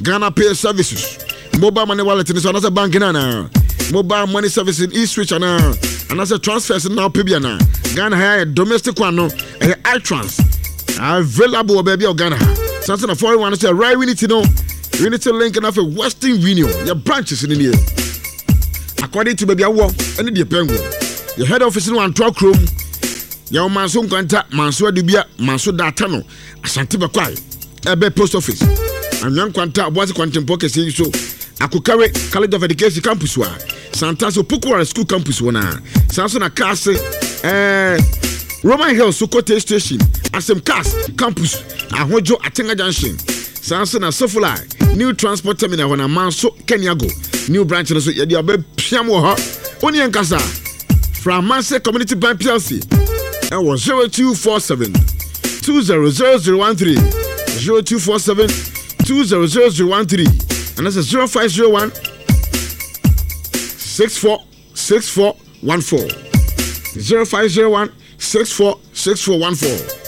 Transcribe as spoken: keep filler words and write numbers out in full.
Ghana Pay Services. Mobile money wallet in another bank na. Mobile money service in e-switch and another transfers now Pibiana. Ghana high domestic one no iTrans. Available baby of Ghana. Something a foreign one say right we need to know. We need to link enough a Western Union. Your branches in here. According to baby Awo, any the penguin. The head office in one truck room. Your Manso Quanta, Manso Dubia, Manso Datano, Ashanti Bakwai, Ebe Post Office. And young Quanta was a quantum pocket saying so. I could carry College of Education campus one. Santaso Pukura School campus one. Samson Akase, eh, Roman Hill Sokote Station, Asem Cas campus, Ahojo Atenga Junction, Samson Asofulai, New Transport Terminal when a Manso Kenyago, New branch and so Yadiabe Piamoha, Onyankasa, from Manse Community Bank P L C. That was zero two four seven two zero zero zero one three zero two four seven two zero zero zero one three and that's a zero five zero one six four six four one four zero five zero one six four six four one four.